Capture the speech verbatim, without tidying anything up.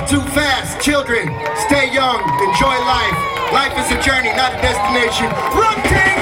too fast. Children, stay young, enjoy life. Life is a journey, not a destination. Run, team!